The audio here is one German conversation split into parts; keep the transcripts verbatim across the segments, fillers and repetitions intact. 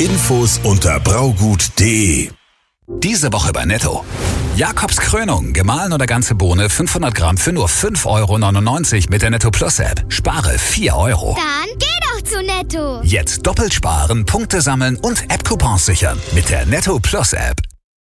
Infos unter braugut punkt de. Diese Woche bei Netto. Jakobs Krönung, gemahlen oder ganze Bohne, fünfhundert Gramm für nur fünf Euro neunundneunzig mit der Netto Plus App. Spare vier Euro. Dann geh doch zu Netto. Jetzt doppelt sparen, Punkte sammeln und App-Coupons sichern mit der Netto Plus App.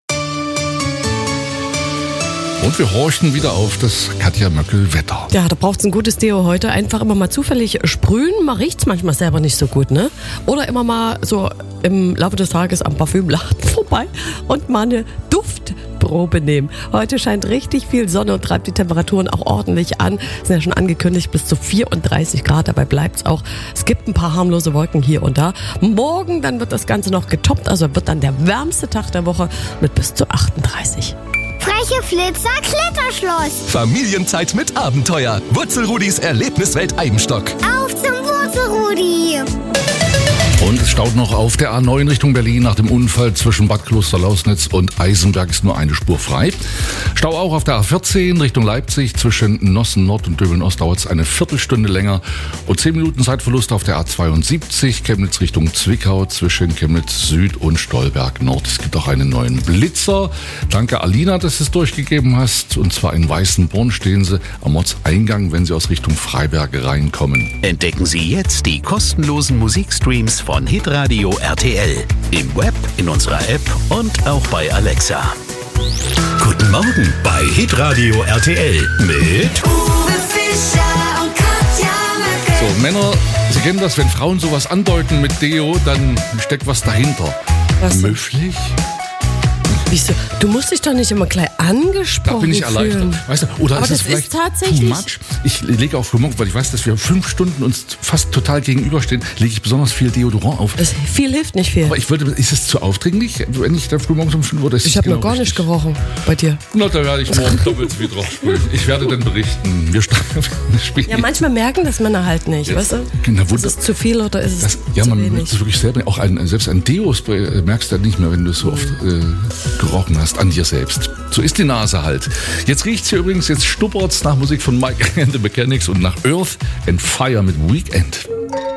Und wir horchen wieder auf das Katja Möckel-Wetter. Ja, da braucht es ein gutes Deo heute. Einfach immer mal zufällig sprühen. Man riecht es manchmal selber nicht so gut, ne? Oder immer mal so im Laufe des Tages am Parfümladen vorbei und mal eine Duftprobe nehmen. Heute scheint richtig viel Sonne und treibt die Temperaturen auch ordentlich an. Sind ja schon angekündigt bis zu vierunddreißig Grad. Dabei bleibt es auch. Es gibt ein paar harmlose Wolken hier und da. Morgen dann wird das Ganze noch getoppt. Also wird dann der wärmste Tag der Woche mit bis zu achtunddreißig. Freche Flitzer Kletterschloss. Familienzeit mit Abenteuer. Wurzelrudis Erlebniswelt Eibenstock. Auf zum Wurzelrudi. Und es staut noch auf der A neun Richtung Berlin. Nach dem Unfall zwischen Bad Kloster-Lausnitz und Eisenberg ist nur eine Spur frei. Stau auch auf der A vierzehn Richtung Leipzig. Zwischen Nossen Nord und Döbeln Ost dauert es eine Viertelstunde länger. Und zehn Minuten Zeitverlust auf der A zweiundsiebzig. Chemnitz Richtung Zwickau zwischen Chemnitz Süd und Stolberg Nord. Es gibt auch einen neuen Blitzer. Danke Alina, dass du es durchgegeben hast. Und zwar in Weißenborn stehen sie am Ortseingang, wenn sie aus Richtung Freiberg reinkommen. Entdecken Sie jetzt die kostenlosen Musikstreams von Hitradio R T L. Im Web, in unserer App und auch bei Alexa. Guten Morgen bei Hitradio R T L mit Uwe Fischer und Katja Möckel. So, Männer, Sie kennen das, wenn Frauen sowas andeuten mit Deo, dann steckt was dahinter. Was? Müfflig? Wieso? Du musst dich doch nicht immer gleich angesprochen Da bin ich fühlen. erleichtert. Weißt du, oder Aber ist es das vielleicht ist tatsächlich- too much? Ich lege auf für morgen, weil ich weiß, dass wir fünf Stunden uns fast total gegenüberstehen, lege ich besonders viel Deodorant auf. Das viel hilft nicht viel. Aber ich würde, ist es zu aufdringlich, wenn ich da früh morgens um fünf Uhr? Ich habe noch gar nicht gerochen bei dir. Na, da werde ich morgen doppelt so viel drauf sprühen. Ich werde dann berichten. Wir spielen. Ja, manchmal merken das Männer halt nicht, weißt du? Na, Ist es zu viel oder ist es Das, ja, zu man merkt wenig? es wirklich selber. Auch ein, selbst ein Deo-Spray merkst du ja nicht mehr, wenn du es so oft äh, gerochen hast, an dir selbst. So ist die Nase halt. Jetzt riecht's hier übrigens, jetzt stuppert's nach Musik von Mike and the Mechanics und nach Earth and Fire mit Weekend.